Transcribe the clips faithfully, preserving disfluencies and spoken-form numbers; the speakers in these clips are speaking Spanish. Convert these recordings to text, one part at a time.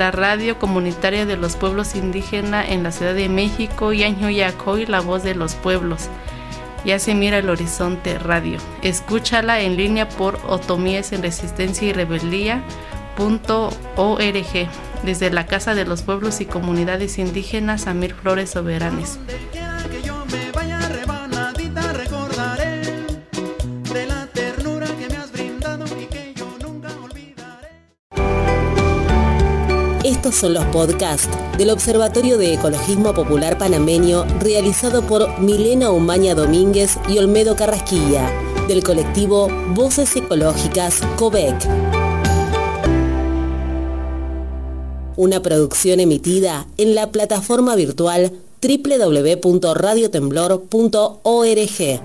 la radio comunitaria de los pueblos indígenas en la Ciudad de México, Yanhuyacoy, la voz de los pueblos. Ya se mira el horizonte radio. Escúchala en línea por Otomíes en Resistencia y Rebeldía punto org, desde la Casa de los Pueblos y Comunidades Indígenas Amir Flores Soberanes. Estos son los podcasts del Observatorio de Ecologismo Popular Panameño, realizado por Milena Umaña Domínguez y Olmedo Carrasquilla, del colectivo Voces Ecológicas COVEC. Una producción emitida en la plataforma virtual doble u doble u doble u punto radio temblor punto org.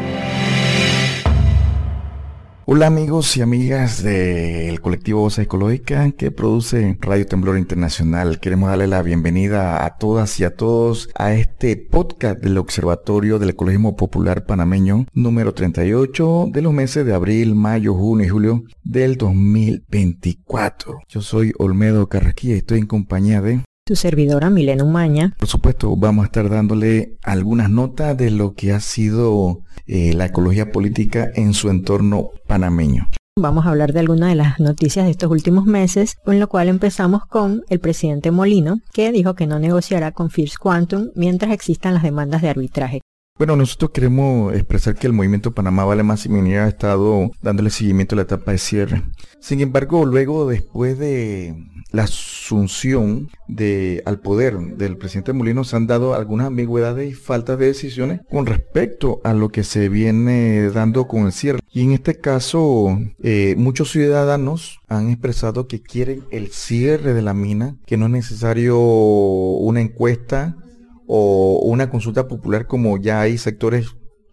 Hola amigos y amigas del colectivo Voces Ecológicas que produce Radio Temblor Internacional. Queremos darle la bienvenida a todas y a todos a este podcast del Observatorio del Ecologismo Popular Panameño número treinta y ocho de los meses de abril, mayo, junio y julio del dos mil veinticuatro. Yo soy Olmedo Carrasquilla y estoy en compañía de tu servidora Milena Umaña. Por supuesto, vamos a estar dándole algunas notas de lo que ha sido eh, la ecología política en su entorno panameño. Vamos a hablar de algunas de las noticias de estos últimos meses, con lo cual empezamos con el presidente Molino, que dijo que no negociará con First Quantum mientras existan las demandas de arbitraje. Bueno, nosotros queremos expresar que el movimiento Panamá Vale Más y Minería ha estado dándole seguimiento a la etapa de cierre. Sin embargo, luego, después de la asunción de, al poder del presidente Molino, se han dado algunas ambigüedades y faltas de decisiones con respecto a lo que se viene dando con el cierre. Y en este caso, eh, muchos ciudadanos han expresado que quieren el cierre de la mina, que no es necesario una encuesta o una consulta popular como ya hay sectores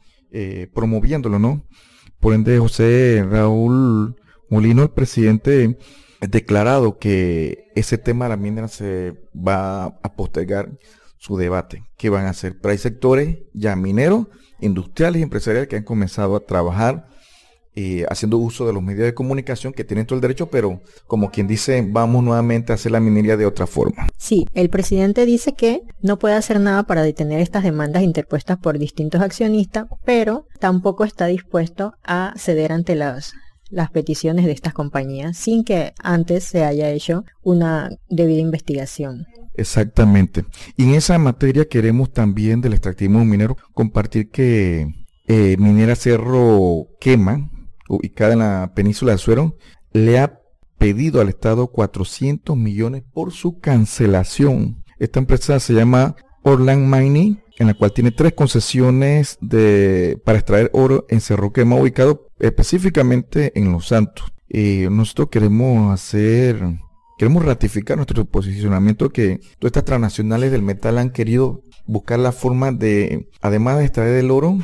eh, promoviéndolo, ¿no? Por ende, José Raúl Molino, el presidente, ha declarado que ese tema de la minera se va a postergar su debate. ¿Qué van a hacer? Pero hay sectores ya mineros, industriales y empresariales que han comenzado a trabajar Eh, haciendo uso de los medios de comunicación que tienen todo el derecho, pero como quien dice, vamos nuevamente a hacer la minería de otra forma. Sí, el presidente dice que no puede hacer nada para detener estas demandas interpuestas por distintos accionistas, pero tampoco está dispuesto a ceder ante las, las peticiones de estas compañías sin que antes se haya hecho una debida investigación. Exactamente. Y en esa materia queremos también del extractivismo minero compartir que eh, Minera Cerro Quema, ubicada en la península de Azuero, le ha pedido al Estado cuatrocientos millones por su cancelación. Esta empresa se llama Orland Mining, en la cual tiene tres concesiones de, para extraer oro en Cerro Quema, ubicado específicamente en Los Santos. Eh, nosotros queremos hacer, queremos ratificar nuestro posicionamiento que todas estas transnacionales del metal han querido buscar la forma de, además de extraer el oro,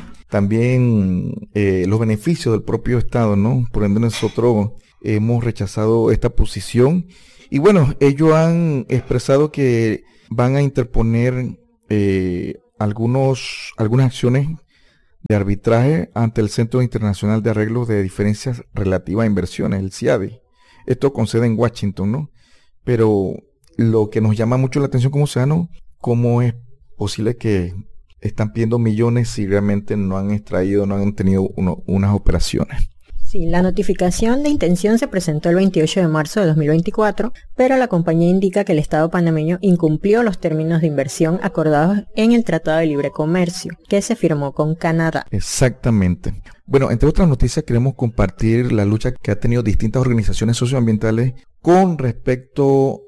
también eh, los beneficios del propio Estado, ¿no? Por ende nosotros hemos rechazado esta posición y bueno, ellos han expresado que van a interponer eh, algunos, algunas acciones de arbitraje ante el Centro Internacional de Arreglos de Diferencias Relativas a Inversiones, el C I A D I. Esto con sede en Washington, ¿no? Pero lo que nos llama mucho la atención como ciudadanos, ¿cómo es posible que están pidiendo millones si realmente no han extraído, no han tenido uno, unas operaciones? Sí, la notificación de intención se presentó el veintiocho de marzo de dos mil veinticuatro, pero la compañía indica que el Estado panameño incumplió los términos de inversión acordados en el Tratado de Libre Comercio, que se firmó con Canadá. Exactamente. Bueno, entre otras noticias queremos compartir la lucha que ha tenido distintas organizaciones socioambientales con respecto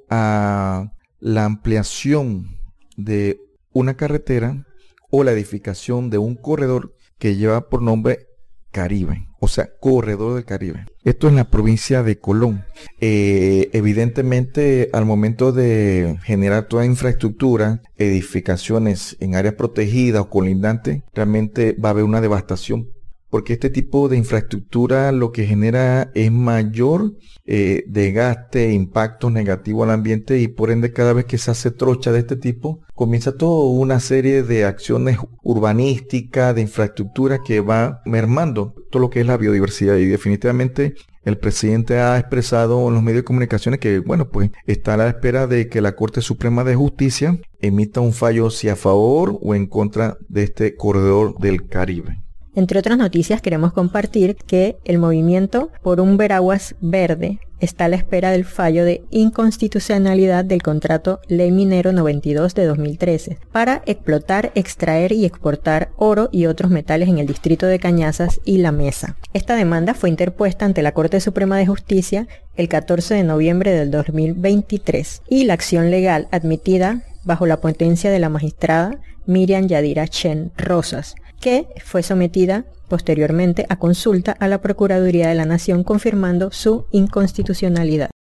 a la ampliación de una carretera o la edificación de un corredor que lleva por nombre Caribe, o sea, Corredor del Caribe. Esto en la provincia de Colón. Eh, evidentemente, al momento de generar toda infraestructura, edificaciones en áreas protegidas o colindantes, realmente va a haber una devastación porque este tipo de infraestructura lo que genera es mayor eh, desgaste, impacto negativo al ambiente, y por ende cada vez que se hace trocha de este tipo, comienza toda una serie de acciones urbanísticas, de infraestructura que va mermando todo lo que es la biodiversidad. Y definitivamente el presidente ha expresado en los medios de comunicaciones que, bueno, pues está a la espera de que la Corte Suprema de Justicia emita un fallo si a favor o en contra de este corredor del Caribe. Entre otras noticias, queremos compartir que el movimiento por un Veraguas verde está a la espera del fallo de inconstitucionalidad del contrato Ley Minero noventa y dos de dos mil trece para explotar, extraer y exportar oro y otros metales en el distrito de Cañazas y La Mesa. Esta demanda fue interpuesta ante la Corte Suprema de Justicia el catorce de noviembre del dos mil veintitrés y la acción legal admitida bajo la potencia de la magistrada Miriam Yadira Chen Rosas, que fue sometida posteriormente a consulta a la Procuraduría de la Nación confirmando su inconstitucionalidad.